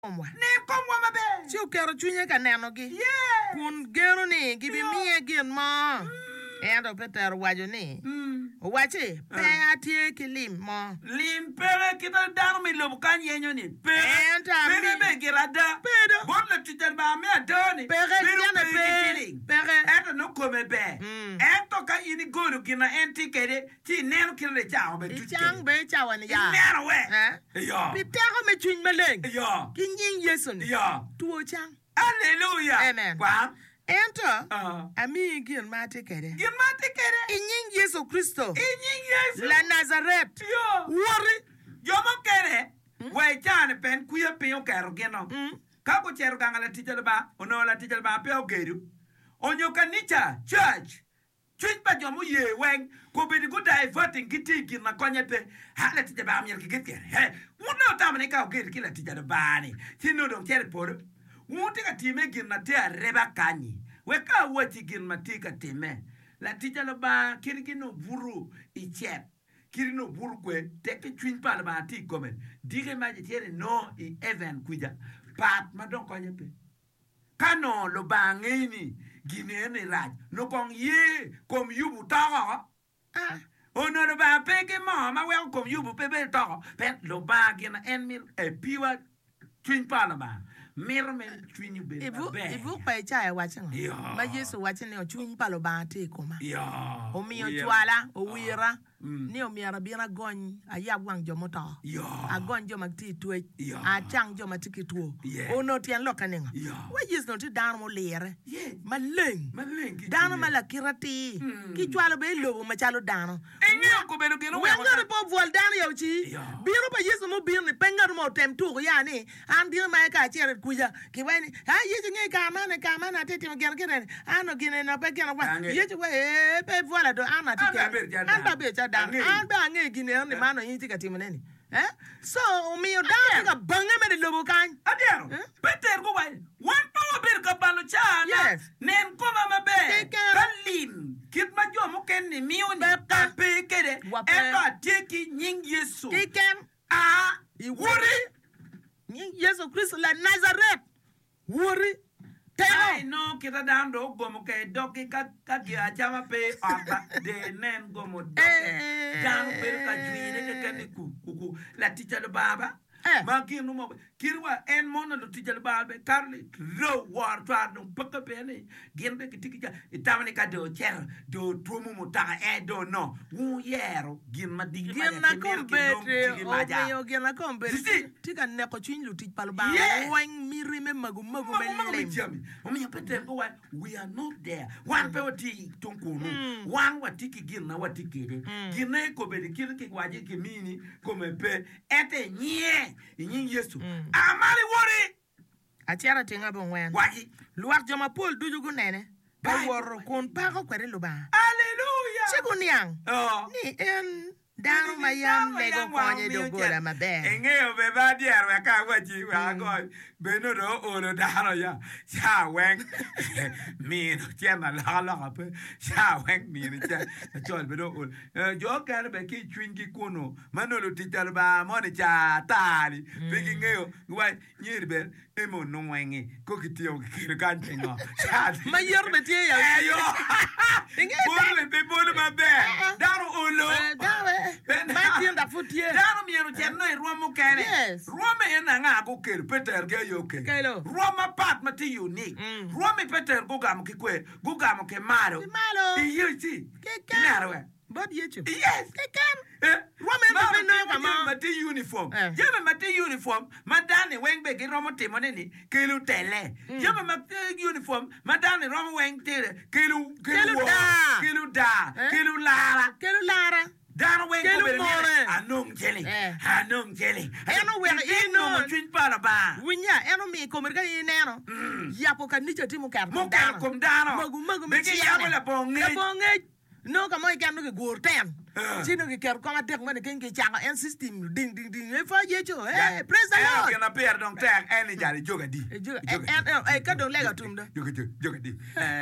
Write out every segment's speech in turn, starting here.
komwa. Ne komwa mabe. Si ukero chunye ka neno gi. Kun gero ni gibi miye gin mo. Endo Peter wajo ni. Wache pe atie kilim mo. Lim pere kita dar mi lob kan yenyo ni. Pere be girada. Pedo. Bon le titel ba me adoni. Pere tiene pe. Pere. Eto no come be. Eto ka ini golu kina enti kede. Ti neno kile chao be tutte. Chang be chawa ni ya. Neno we. Yo. Pitero me chuny maleng. Yo. Kinyin Yesu ni. Yo. Tuo chang. Hallelujah. Amen. Kwa. Ento. Ami gin mate kede. Gin mate kede. Inyin Yesu Kristo. Inyin Yesu. La Nazareth. Yo. Wori. Yomo kede. We chane pen kuya piyo kero gino. Kako chero kangala tijal ba. Ono la tijal ba pe ogeru. Onyo kanicha church. Church pa jomo ye weng. Ko be go diverting kiti na konye pe. Hala tijal ba amyer kiti. He. Muno tamane ka ogeru kila tijal ba ni. Tino dong chere poro. Muti ka time gin na te reba kanyi. We ka wati gin matika time. La tijal ba kirigino buru ichep. Kirino buru kwe teke twin pala ba ti komen. Dire majetiere no I even kuja. Pat madon konye pe. Kano lo ba ngeni gine ne raj. No kong ye kom yubu taga. Ono lo ba peke ma we kom yubu pepe taga. Pet lo ba gina enmil e piwa twin pala ba. Mirmen twin be. Ibu pa cha watching. Ma Yesu watching o twin pala ba te koma. Yeah. O mi o twala o wira. Ni o mi arabira gon aya wang jo moto. A gon jo magti tuwe. A chang jo matiki tuwo. O no tian lokaninga. Wa Yesu no ti dan mo lere. Maleng. Dano malakirati. Ki twala be lobo machalo dano. Enyo ko belo gino. Wenga po vol dano yo chi. Biro pa Yesu mo bir ni penga mo tem tu ya ni. An dir ma ka chere kuja. Ki wani ha Yesu nge ka mana tete mo ger ger. Ano gine na pe gena wa. Yesu we pe vola do ana tete. An ba be cha dan. An ba nge gine ni mano yin tika timoneni. So mi o dan ka banga me de lobo kan. Adero. Peter go wai. Wan pa bir ka palo cha. Yes. Nen ko ma be. Kalim. Kit ma jo mo ken ni mi on ka pe kede. E ka teki nying Yesu. Kiken. I wori. Nying Yesu Kristo la Nazareth. Wori. Ai no kita dando gomo ke doki ka kia chama pe amba de nen gomo doki dan pe ka juine ke kani ku la teacher baba ma kinu mo kirwa en mono do teacher baba karli ro war twa no paka pe ni gende ke tikija itamani ka do cher do tumu mo ta do no wu yero gin ma digi ma na kombetre o yo gin na kombetre tika ne ko chinlu ti palba wan mirime magu melem we are not there. One pewti tunkunu. One watiki gina watikide. Gine ko be kiri ki waje ki mini ko me pe ete nye yin Yesu. Amali wori. Atiara tinga bon wen. Waji. Luak joma pol dujugu nene. Ba woro kon pa ko kwere luba. Hallelujah. Cheguniang. Ni en Dano mayam lego konye do gola mabe. Engeo be ba diar we ka waji wa go beno do olo dano ya. Sha weng mi no tiena la pe. Sha weng mi ni cha. Chol be do ol. Jo ka be ki twingi kuno. Manolo tital ba mo ni cha tali. Bigi ngeo wa nyir be emo no wengi. Ko kitio ki kan tinga. Sha mayor be tie ya. Ayo. Bole be bole mabe. Dano olo. Dawe. Matienda futie. Dano miero cherno e ruomo kene. Yes. Ruome ena nga go ker Peter ge yoke. Ruoma pat mati unique. Ruome Peter go gamo ki kwe. Go gamo ke maro. Malo. Iyo si. Narwe. But yechu. Yes. Keken. Ruome mbe no kama. Mati uniform. Jeme mati uniform. Madani weng be ki romo timone ni. Kelu tele. Jeme mati uniform. Madani romo weng tere. Kelu da. Kelu lara. Dano weng ko be anong jelly. Eno weng ino twin para ba. Winya eno mi komerga ineno. Yapo kanija timu kar. Mo kar kom dano. Magu me ya la bonge. No kamo ikano ke gurten. Chino ki ker ko ma tek man ken ki changa en system ding ding ding e fa ye cho praise the Lord ke na per dong tek en jari joga di ka do lega tum do joga di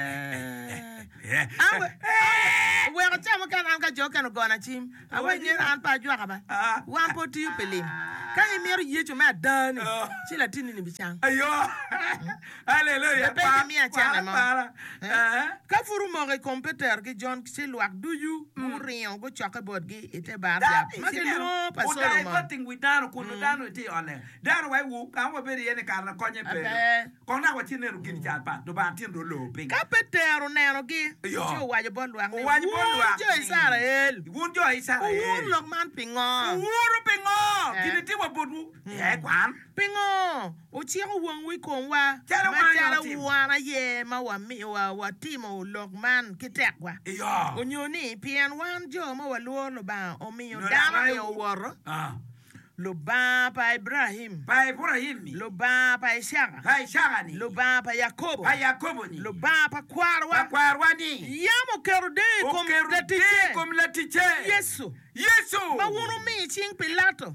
we ko chama kan an ka jo kan go na chim awe ni an pa jo ka ba wan po ti pelim ka e mer ye cho ma dan chi la tin ni bi chang ayo hallelujah pa mi a chana ma ka furu mo ke computer ke John se luak du yu rien go chaka bod gi ite ba ya ma ke no pa so mo thing we dan ko no dan ti ole dan wai wu ka wo be ye ne ka na ko nye pe ko na wa tin ne ru gin ja pa do ba tin do lo pe ka petero ne ro gi jo wa je bon luak jo Israel wun jo Israel wun lok man pingo kini ti wa bodu kwan pingo o chi ko won wi kon wa ma wa na ye ma wa mi wa timo lok man kitekwa o nyoni pian wan jo ma wa lo ba o mi dama yo woro lo ba pa Ibrahim lo ba pa Ishaka ni lo ba pa Yakobo ni lo ba pa kwarwa ni yamo kerde kom la tiche Yesu ba wonu mi ching Pilato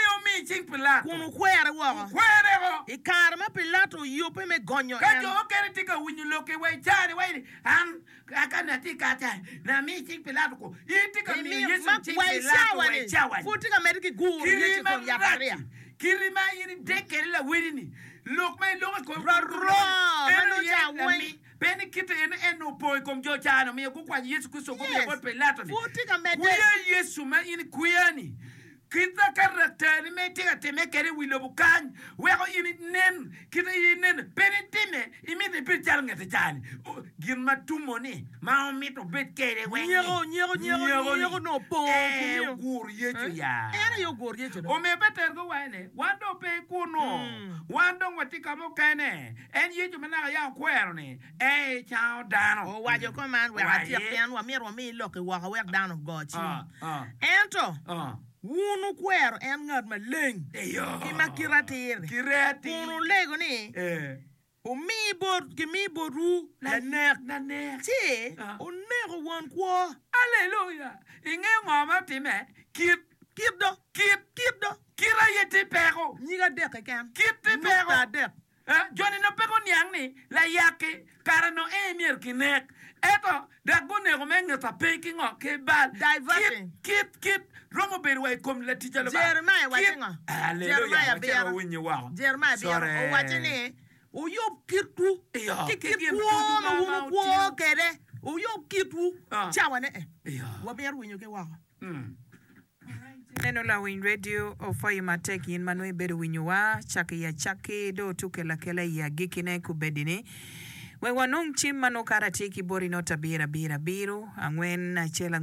kunu kwere wo ikar ma Pilato yope me gonyo ka jo kere tika winyu loke wai chari wai an akana tika ta na mi ching Pilato ko itika mi Yesu ching Pilato wai chawa futika mediki guru yesu ko yakaria kirima yiri dekere la wirini lok mai lok ko eno ya wai beni kita eno poi kom jo chana mi ko kwa Yesu Kristo ko mi ko Pilato futika mediki kuya Yesu ma ini kuyani kita karakter me tika teme kere wilo bukan we ko ini nen kita ini nen penitime imi de pichal ngate chani girma tumoni ma mi to bet kere we nyego no po gur yechu ya era yo gur yechu o me beter go wane wando pe kuno wando watika mo kene en yechu mena ya kwero ni chao dano o wajo command we ati pian wa mi lo ke wa we down of God ento wunu kwero en ngat ma leng ki makiratir wunu lego ni o mi boru la nek ti o nego won kwa hallelujah inge ngoma time kip do kira yete pego nyiga dek kan kip te pego Johnny no pego niang ni la yake karano emir kinek eto da gone go menga ta peking o ke bal diverting kip romo ber way kom la tijalo ba Jeremiah watinga Jeremiah biara winyi wa Jeremiah biara o watini o yob kirtu kikitu no wo kere o yob kirtu chawane wa ber winyo ke wa Neno la Win Radio ofayi mateki in manwe bedu winyuwa chaki do tukela kela ya gikine kubedini we wanung chim mano karatiki bori nota bira biru angwen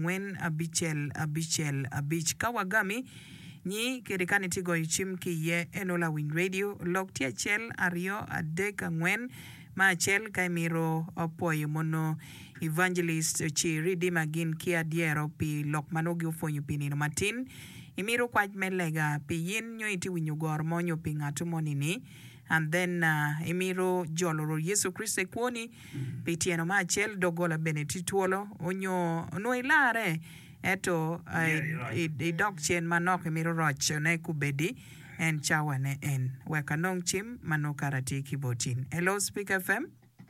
abich kawagami ni kirikani tigo ichim ki ye eno la Win Radio loktia chel ario adek angwen ma chel kaimiro opoyo mono evangelist chiri di magin kia diero pi lok manogi ufonyo pinino matin imiro kwaj melega pi yin nyo iti winyo gor monyo pi ngatu monini and then imiro joloro Yesu Kristo kwoni pi tieno ma chel dogola benetituolo onyo no ilare eto dok chen manok imiro roch ne kubedi en chawane en weka nong chim mano karati kibotin. Hello Speak FM.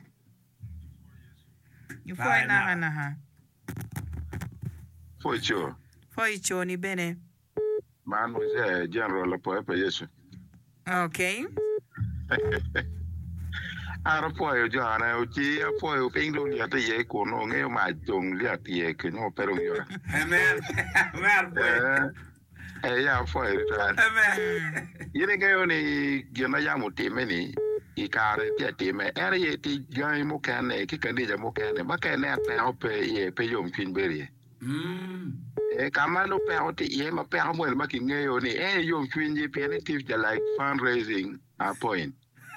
You foi na ha. Foi cho ni bene. Man was general po pa Yesu. Okay. Ara po yo jana o chi po yo pinglo ni ate ye ko no nge ma jong li ate ye ke no pero yo. Amen. Ya po yo. Amen. Yene ke oni gena ya mo time ni ikare ti time era ye ti gai mo kane ki kandi ja mo kane ma kane ate ope ye pe yo mpin beri. Kama no pe oti ye ma pe mo ma ki nge yo ni yo mpin ji pe ni ti ja like fundraising point.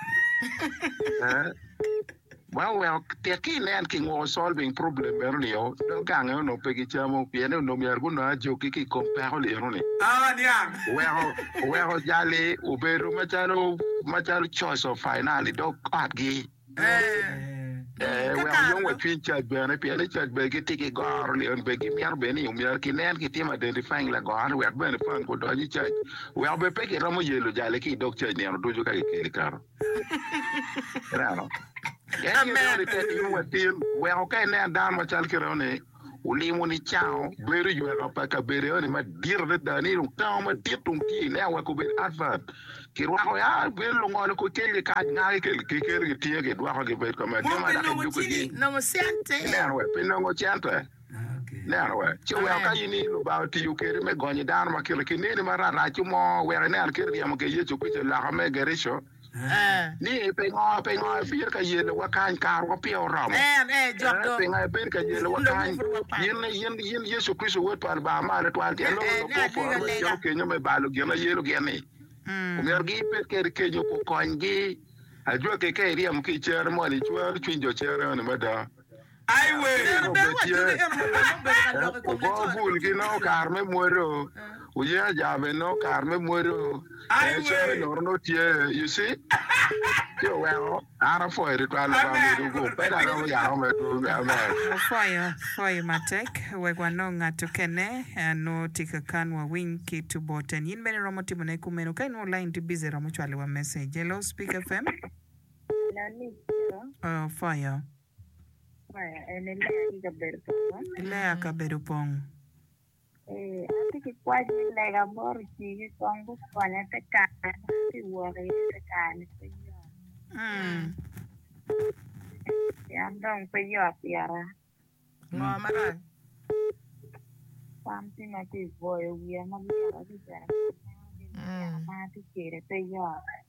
Well, taking and king was solving problem earlier. Don't gang no peggy chamo piano no me arguna joki compare leone. Well, Jali, Uberu Macharo choice of finally dog art gay. we yo we twin church be na pe church be ki tiki gor le on be ki miar be ni miar ki nen ki tima identifying la gor we be fan ko do ni church we be pe ki ramo yelo jale ki dok church ni do jo ka ki karo rano amen we okay ne dan ma chal ki rone ulimo ni chao beru yo pa ka beru ni ma dir de dani un ta ma titung ki le wa ko be advert ki wa ko ya be lo ngol ko kele ka ngaari ke tie ke wa ko be ko ma de ma da ko ki no mo siante ne we pe no chante ne we che we ka yini lo ba ti yu ke me gonyi dan ma ke ki ne ma ra chi mo we ne al ke ya mo ke ye chu ku la ha me gerisho ni pe ngo bir ka ye lo wa kan kar wa pe ram jok pe nga ben ka ye lo wa kan yen Yesu Kristo wo par ba ma le twal ke lo ko yo ke nyome ba lo gena ye lo gene umer gi pe ke nyo ko kongi ajua ke ri am ki cher mo ni chwa twin jo cher ne mada ai we ko bul ki no kar me muero uye ja be no kar me muero ai we no tie you see yo well ara fo ri twal ba me go pe da no ya me to Foyo matek we kwano ngato kene no tika kan wa win ki to boten yin bene romo timo ne kumeno kai no line to busy romo chwale wa message hello speak FM Foyo ile akaberu pong ati ki kwaji le ga bor ki kongu kwana te ka ti wore te ka ni pe yo ya ndong pe yo piara ngo mara something like this boy we are not ready ma ti kere pe yo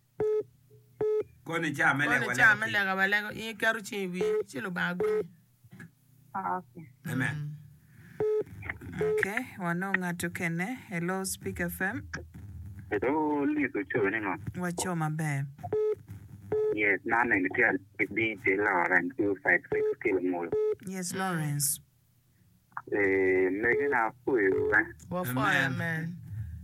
ko ni cha me le wala cha me le ga wala I karu chi bi chi lo ba go okay amen okay wano ngato kene hello speak FM hello liso chone ngo wacho mabe yes nana ni tia DJ Lawrence 256 kilo yes Lawrence megana fuyo wa fire man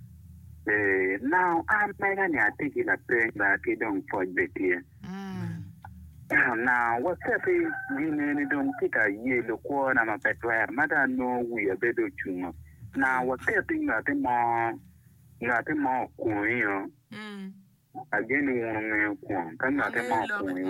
now I'm megana I think in a thing that you don't forget here now what's up is you don't take a yellow corner of a petware mother no we a better chuma now what's happening nothing more coin again one kan nothing more coin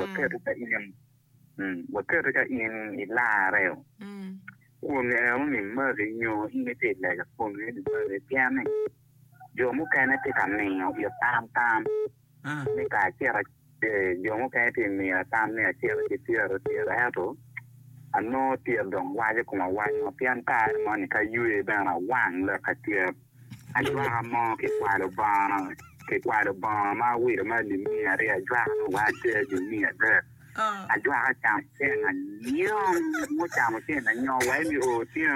what in Ilaro one only murder you imitate like a phone the piano yo mu kana te kameo yo tam ne ka kira yo mu ka te mi tam ne kira ke tira hato ano tira dong waje kuma waje pian ta mo ni ka yue ba na wang la ka tira ajwa mo ke kwalo ba ma wi ma ni mi ari ajwa wa te ni ada ajwa ka cham se na nyo mo cham se na nyo wa mi o tira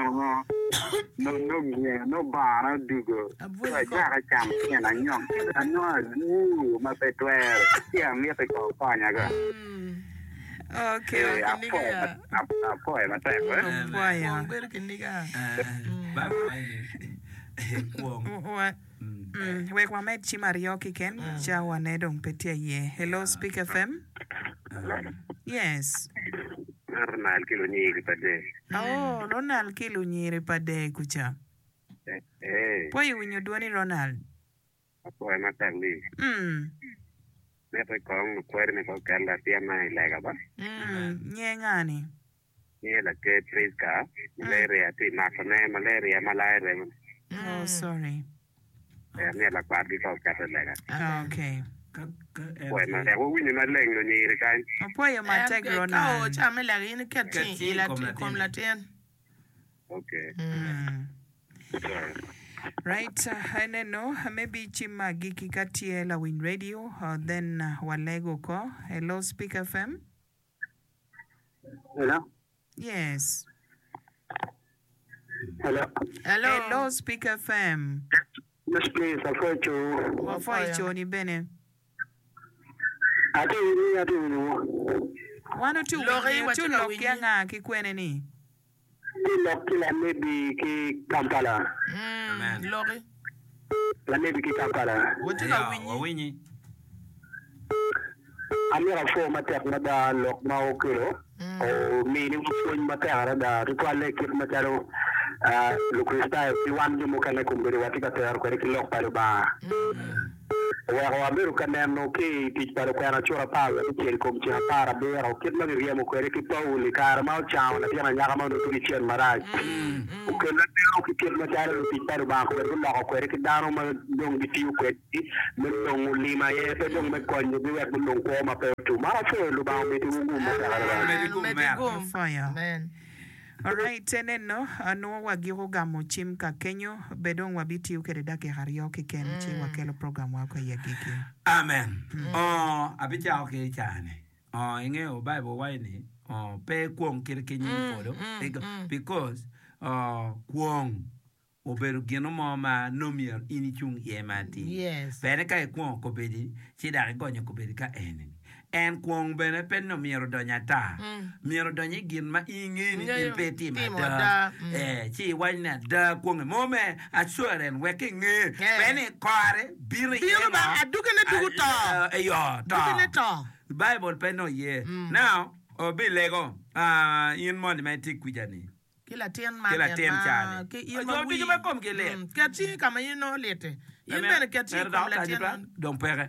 no ba na dugo ajwa ka cham se na nyo ma pe twer tia mi pe ko pa nya ga okay apo ma te we kwa met chimario kiken cha wanedong petia ye hello speak FM yes Ronald kilo nyiri pade Ronald kilo nyiri pade kucha Poi winyo duani Ronald apo ma tangli ne pe kong kwere ne ko kala tia mai lega ba nyengani ye la ke triska malaria ti malaria oh sorry ne la kwadi ko kata lega okay pues ma le wo ni ma lengo ni re kan poi ma tag Ronald cha me la ni kati la kom la ten okay right I know maybe chima giki kati la Win Radio then walego ko hello speak FM hello yes hello speak FM yes please afoicho ni bene ati ni wano tu lo kianga kikwene ni kila maybe ki Kampala lori la maybe ki Kampala wote la amira fo matek na da lok ma okelo o mi ni fuñ matara da rituale kit mataro lo crista ti wan ju mo kana kumbere wati ka ter ko ki lok pare ba wa ameru kana no ke ti pare ko na chora pa ke ko ti para be ro kit ma riemo ko ki pauli kar ma chao na tiana nya ma no tu chen maraj o ke na no ki kit mataro ti pare ba ko do la ko ki dano ma dong di tiu ko ti me dong lima ye pe dong me ko ni bi wa dong ko ma pe tu ma fe lu ba me ti ngu ma fire. Amen. All right, teneno no wagiro gamo chim ka Kenyo bedon wabiti ukere dake hario ke ken chi wakelo program wako ya giki. Amen. Abicha okay chane. Inge o Bible wine pe kwong kire kenyin podo because kwong oberu gino mama nomier inichung yemati. Yes. Pene ka kwong ko bedi chida gonyo ko bedi ka enen. En kwong bene pen no miero donya ta. Miero donya gin ma ingini peti ma da. Chi wanya da kwong mo me asuren working pene kare biri ba aduke ne tuguta. Yo ta. Bible pen no ye. Now obi lego in mon me tikwijani. Kila tien ma chane. Ke wi ba kom gele. Kati kama yino lete. Yimbe kati kom la tien. Don pere.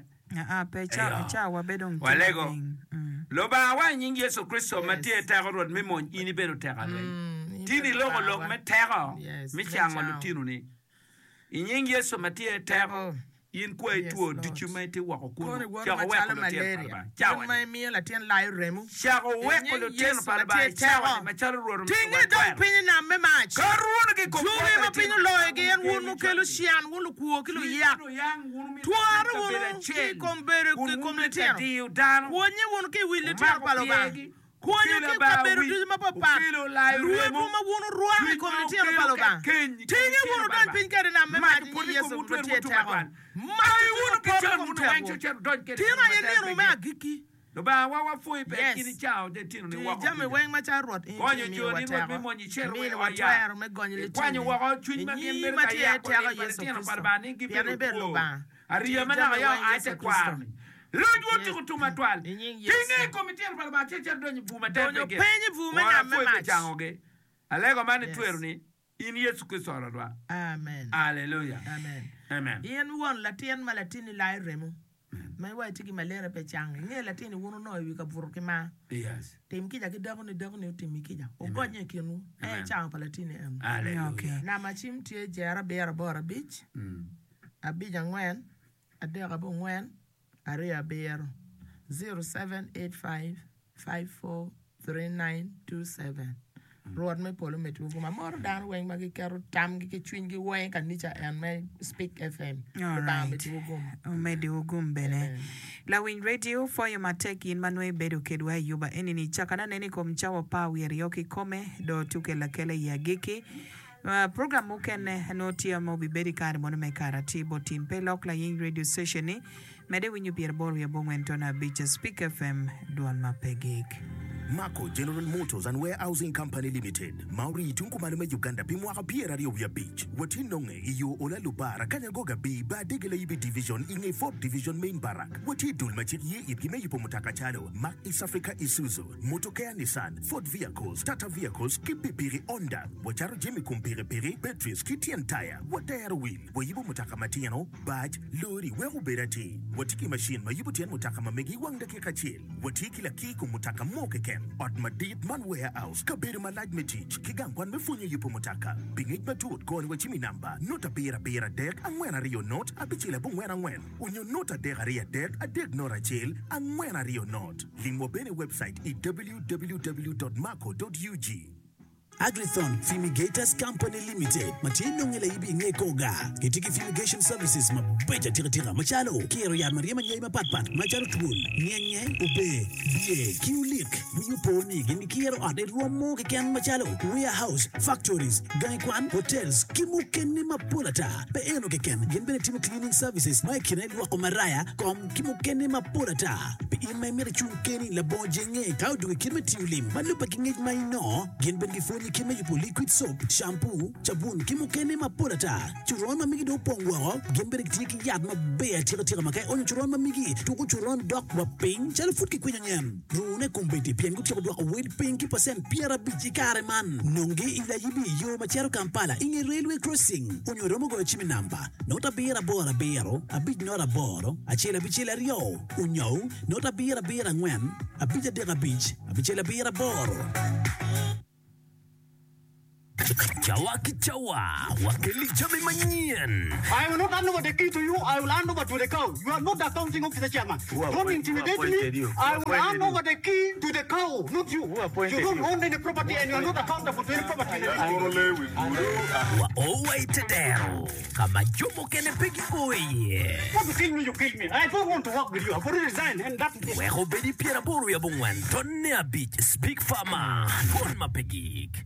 Pecha wabedong walego loba wa nyingi Yesu Kristo matie terror memon ini beru terror tini logo log me terror mi chango lutino ni nyingi Yesu matie terror in ko etuo dichumete wako kuno chago weko malaria chago mai mi la tien lai remu chago weko lo tien para ba chago ma charo ro tinga don pini na me match karuno ke ko juri ma pini lo again wonu kelu sian wonu kuo kelu ya tuara wonu ki kombere ki komletien wonye wonu ke wile tia paloba Konya ke kaberu di ma papa. Luwe mo ma wono roa ko ni tieno paloba. Tinga wono don pinkere na me ma di Yesu ko tieta. Ma wono ke chano no wancho chero don ke. Tinga ye ni ro ma giki. No ba wa foi pe kini chao de tino ni wa. Jame wen ma cha rot. Konya jo ni mo mo ni chero we wa ya. Me gonye le. Konya wa ko twin ma ke mer ka ya ko Yesu ko ba ni ki pe lo ba. Ariya mana ya ate kwa. Lord to kutuma twal. Tinge komitier para ba cheche donyi vuma tepe ge. Penye vuma na mema. Changoge. Alego mani tweru ni in Yesu Kristo rodwa. Amen. Hallelujah. Amen. Amen. Yen won latien malatini lai remu. Mai wa tiki malera pe changi. Nge latini wono no wi ka buruki ma. Yes. Tim kija ki dago ni tim kija. O gonye kinu. Chang palatini em. Hallelujah. Okay. Na machim tie jara bera bora beach. Abija ngwen. Adera bo ngwen. Area Bear 0785543927. Road me polo me tu kuma more down wing magi karo tam gi chwingi wing kan nicha and me Speak FM. All right. Umedi ugum bene. Lawin Radio for your mateki in manwe bedu kedwa yuba enini chakana neni komchawa pa wierioki kome do tuke lakele ya giki. Program mukene notia mobi bedi kare mono me karati botin pelok la ying radio station ni mede winyu pier bor ya bongwentona beach Speak FM duan mapegik. Mako General Motors and Warehousing Company Limited. Mauri tunku malume Uganda pimwaka pia radio ya beach. Watinonge iyo ola lubara kanya goga bi ba degele ibi division inge 4th division main barak. Wati dulmachik ye ipime yupo mutaka chalo. Mac East Africa Isuzu, Motokea Nissan, Ford Vehicles, Tata Vehicles, Kipi Piri Honda. Wacharo Jimmy Kumpiri Piri, Batteries, Kitian Tire, Watayara Wheel. Wayibo mutaka matiano, badge, lori, wehu berati. Watiki machine mayibo tian mutaka mamegi wangda kikachil. Watiki la kiku mutaka moke ken. At Madrid Man Warehouse, Kabiri Malaj Metich, Kigangwan Mefunya Yupo Mutaka, Bingit Batut, Gone Wachimi number, Nota Bera Deck, and when are you not, Abichila Bungwen when. When you nota Degaria Deck, a deck nor a jail, and when are you not. Lingwo Bene website is www.marco.ug. Agrithon Fumigators Company Limited. Matino ngele ibi ngekoga. Kitiki Fumigation Services mabeja tira machalo. Kiero ya Mariama nyema patpat. Machalo tubun. Nyenye ube. Bie. Kiulik. Wiyuponi. Gini kiero ade ruamo kikian machalo. Warehouse. Factories. Gaikwan. Hotels. Kimukeni mapulata. Peeno kiken. Genbene timu cleaning services. Maikine wako maraya. Kom kimukeni mapulata. ime mere chunkeni la bojenge kau du kirme tiulim malupa kingej mai no gen ben gifoni kime yupo liquid soap shampoo sabun kimukene mapolata churon mamigi do pongwa gen ben tiki yad mabe tira makai onyo churon mamigi tuku churon dok wa ping chal futki kwenyem rune kumbeti piengu tiko dok wed pinki percent piera bijikare man nonge ila yibi yo machero Kampala inge railway crossing onyo romo go chimi namba nota bira bora bero abid nora boro achela bichela rio unyo nota bira ngwen abija dega beach abichela bira boro Chawa kichawa, wakili chame manyen. I will not hand over the key to you. I will hand over to the cow. You are not the accounting officer, chairman. Don't intimidate me. I will hand over the key to the cow, not you. You don't own any property and you are not accountable for any property. Oh, wait there. Kama jomo kene pegi boy. Want to kill me, you kill me. I don't want to work with you. I've already resigned and that's it. Weho bedi piera boru ya bungwan. Tonne a beach, speak farmer. Pon ma pegik.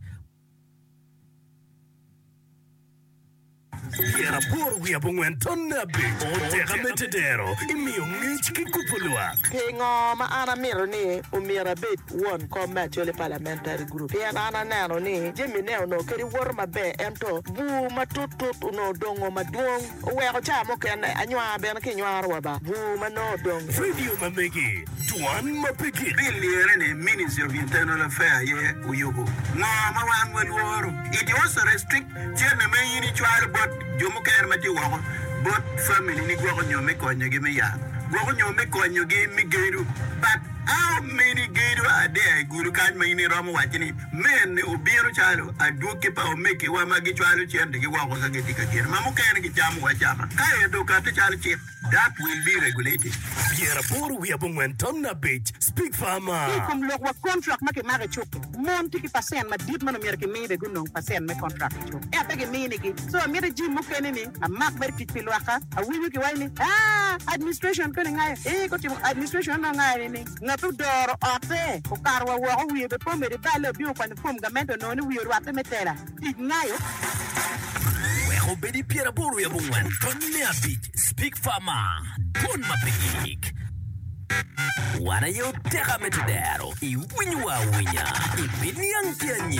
Piera boru ya bungwan tonne a beach. O tega metedero. Imio ngich kikupulua. Kengo ma ana miro ni umira bit one combat yole parliamentary group. Piera ana nano ni jemi neo no keri wor ma be ento bu matutut uno dongo maduong. Uwe ko cha mo ken anywa be na kinywa roba. Bu mano dong. Radio mamegi. Duan mapegi. Billion ni Ministry of Internal Affairs ye uyugo. Ma wan woro. It also restrict jeme me yini chwal bot jomo ker mati wako. Bot family ni gwa nyome konyo gi me ya. Gwa nyome konyo gi mi geru. But how many geru are there? Guru kan me ni romo wachini. Men obiero chalo aduke pa omeke wa magi chwalo chende gi wako sa geti ka ker. Mamu ker gi jamu wa jama. Kae do ka te chalo chip. That will be regulated. Piera boru ya bungwan tonne beach. Speak farmer. Kom lok wa contract make mare chok. Mon tiki pasen ma dit man mer ke me be gunong pasen me contract chok. E pege me ni ki. So mere ji mo kene ni a mak ber kit pilwaka. A wi ki wai ni. Administration ko ngai. Ko ti administration na ngai ni. Ngatu doro ate. Ko karwa wo wi be po mere ba le bi ko ni pom gamento no ni wi ro ate metela. Ignayo. Weho bedi piera boru ya bungwan tonne a beach. Speak farmer. Pon ma pegik. Wana yo tega metedero. I winya. I piniang kianye.